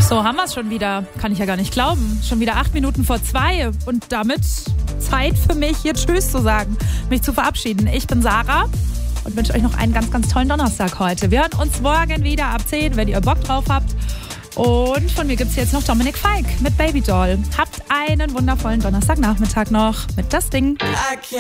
So, haben wir es schon wieder. Kann ich ja gar nicht glauben. Schon wieder 8 Minuten vor 2 und damit Zeit für mich, hier Tschüss zu sagen, mich zu verabschieden. Ich bin Sarah und wünsche euch noch einen ganz, ganz tollen Donnerstag heute. Wir hören uns morgen wieder ab 10, wenn ihr Bock drauf habt. Und von mir gibt es jetzt noch Dominik Feig mit Baby Doll. Habt einen wundervollen Donnerstagnachmittag noch mit Das Ding.